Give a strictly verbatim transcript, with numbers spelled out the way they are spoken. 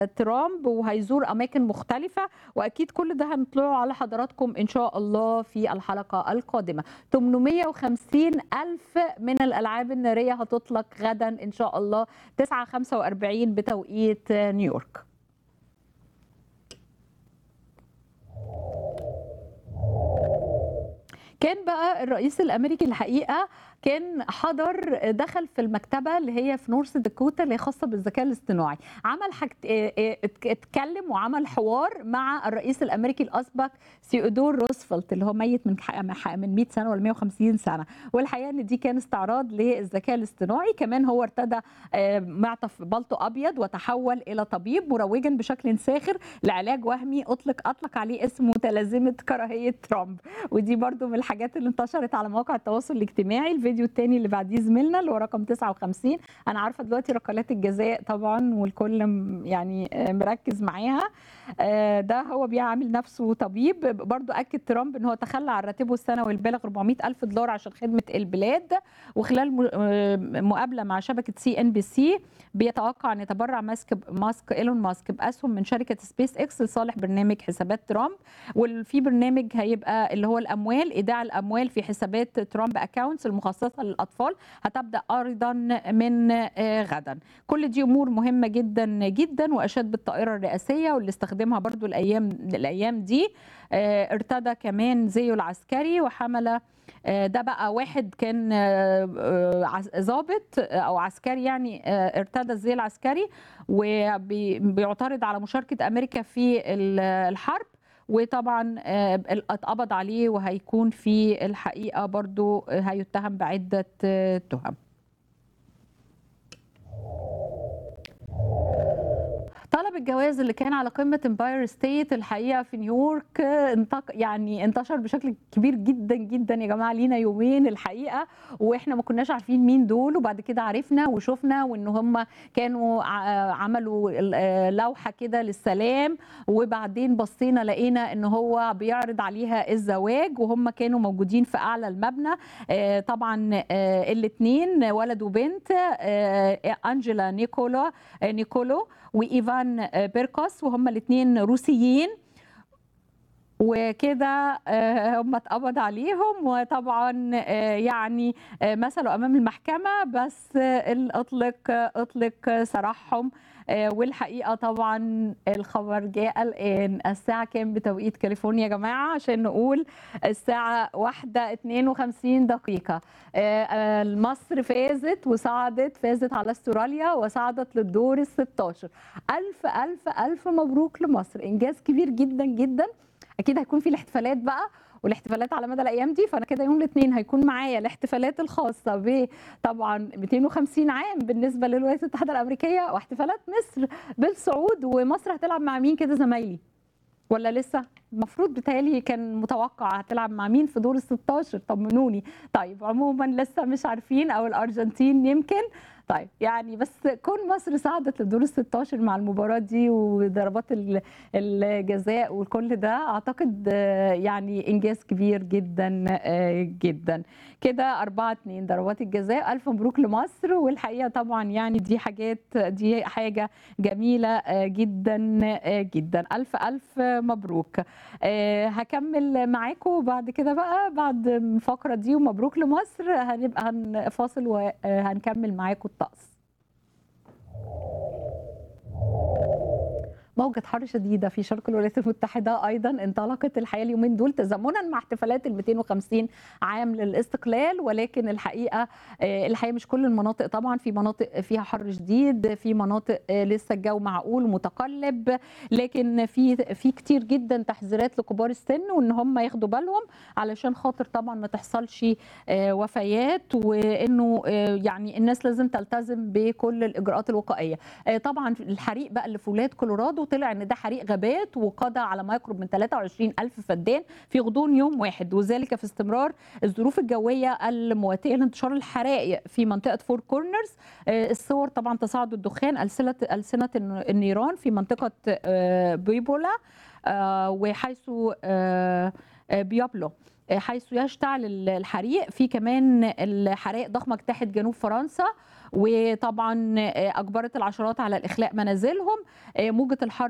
ترامب وهيزور أماكن مختلفة، وأكيد كل ده هنطلعه على حضراتكم إن شاء الله في الحلقة القادمة. ثمانمائة وخمسين ألف من الألعاب النارية هتطلق غدا إن شاء الله تسعة وخمسة وأربعين بتوقيت نيويورك. كان بقى الرئيس الامريكي الحقيقه كان حضر دخل في المكتبه اللي هي في نورث داكوتا اللي هي خاصه بالذكاء الاصطناعي، عمل حاجت اتكلم وعمل حوار مع الرئيس الامريكي الاسبق ثيودور روزفلت اللي هو ميت من من مئة سنه ولا مئة وخمسين سنه، والحقيقه ان دي كان استعراض للذكاء الاصطناعي. كمان هو ارتدى معطف بلطو ابيض وتحول الى طبيب مروجا بشكل ساخر لعلاج وهمي اطلق اطلق عليه اسم متلازمه كراهيه ترامب، ودي برضو من الحاجات اللي انتشرت على مواقع التواصل الاجتماعي. الفيديو الثاني اللي بعديه زميلنا اللي هو رقم تسعة وخمسين، انا عارفه دلوقتي ركلات الجزاء طبعا والكل يعني مركز معاها، ده هو بيعمل نفسه طبيب. برضو اكد ترامب ان هو تخلى عن راتبه السنوي البالغ أربعمئة ألف دولار عشان خدمه البلاد، وخلال مقابله مع شبكه سي ان بي سي بيتوقع ان يتبرع ماسك ماسك ايلون ماسك باسهم من شركه سبيس اكس لصالح برنامج حسابات ترامب، وفي برنامج هيبقى اللي هو الاموال ايداع الاموال في حسابات ترامب اكاونتس المخصصه للاطفال هتبدا ايضا من غدا. كل دي امور مهمه جدا جدا، واشاد بالطائره الرئاسيه واللي استخدمها برضو الايام الايام دي. ارتدى كمان زيه العسكري وحمل، ده بقى واحد كان ضابط او عسكري يعني ارتدى الزي العسكري وبيعترض على مشاركه امريكا في الحرب، وطبعا اتقبض عليه وهيكون في الحقيقه برضو هيتهم بعده تهم. طلب الجواز اللي كان على قمه امباير ستيت الحقيقه في نيويورك يعني انتشر بشكل كبير جدا جدا يا جماعه، لينا يومين الحقيقه واحنا ما كناش عارفين مين دول، وبعد كده عرفنا وشفنا وان هم كانوا عملوا لوحه كده للسلام، وبعدين بصينا لقينا ان هو بيعرض عليها الزواج وهم كانوا موجودين في اعلى المبنى. طبعا الاثنين ولد وبنت، انجيلا نيكولا نيكولو وايفان بيركوس، وهم الاثنين روسيين، وكده هم اتقبض عليهم وطبعا يعني مثلوا امام المحكمه، بس اطلق اطلق سراحهم. والحقيقه طبعا الخبر جاء الان الساعه كام بتوقيت كاليفورنيا يا جماعه عشان نقول الساعه واحدة واثنين وخمسين دقيقه. مصر فازت وصعدت فازت على استراليا وصعدت للدور ال ستاشر. الف الف الف مبروك لمصر، انجاز كبير جدا جدا. اكيد هيكون في الاحتفالات بقى والاحتفالات على مدى الايام دي، فانا كده يوم الاثنين هيكون معايا الاحتفالات الخاصه ب طبعا مئتين وخمسين عام بالنسبه للولايات المتحده الامريكيه، واحتفالات مصر بالصعود. ومصر هتلعب مع مين كده زمايلي ولا لسه؟ المفروض بتهيألي كان متوقع هتلعب مع مين في دور ال ستاشر، طمنوني. طيب عموما لسه مش عارفين، او الارجنتين يمكن. طيب يعني بس كون مصر صعدت للدور ال ستاشر مع المباراه دي وضربات الجزاء وكل ده، اعتقد يعني انجاز كبير جدا جدا. كده أربعة اتنين ضربات الجزاء، الف مبروك لمصر. والحقيقه طبعا يعني دي حاجات دي حاجه جميله جدا جدا، الف الف مبروك. هكمل معاكم بعد كده بقى بعد الفقره دي، ومبروك لمصر. هنبقى هنفاصل وهنكمل معاكم الطقس. موجة حر شديدة في شرق الولايات المتحدة أيضا انطلقت الحقيقة اليومين دول تزامنا مع احتفالات ال مئتين وخمسين عام للاستقلال، ولكن الحقيقة الحقيقة مش كل المناطق، طبعا في مناطق فيها حر شديد، في مناطق لسه الجو معقول ومتقلب، لكن في في كتير جدا تحذيرات لكبار السن وان هم ياخدوا بالهم علشان خاطر طبعا ما تحصلش وفيات، وانه يعني الناس لازم تلتزم بكل الاجراءات الوقائية. طبعا الحريق بقى اللي في ولاية كولورادو طلع ان ده حريق غابات وقضى على ما يقرب من ثلاثة وعشرين ألف فدان في غضون يوم واحد، وذلك في استمرار الظروف الجويه المواتيه لانتشار الحرائق في منطقه فور كورنرز. الصور طبعا تصاعد الدخان، السنه السنه النيران في منطقه بيبولا وحيث بيابلو. حيث يشتعل الحريق. في كمان الحرائق ضخمة اجتاحت جنوب فرنسا، وطبعا أجبرت العشرات على الإخلاء منازلهم. موجة الحر